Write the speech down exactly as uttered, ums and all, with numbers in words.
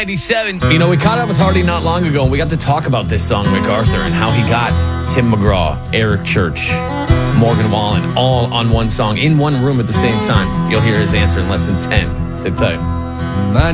ninety-seven. You know, we caught up with Hardy not long ago, and we got to talk about this song, MacArthur, and how he got Tim McGraw, Eric Church, Morgan Wallen, all on one song, in one room at the same time. You'll hear his answer in less than ten. Sit tight.